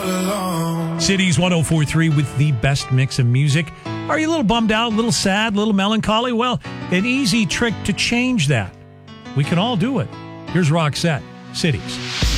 Cities 104.3 with the best mix of music. Are you a little bummed out, a little sad, a little melancholy? Well, an easy trick to change that. We can all do it. Here's Roxette, Cities.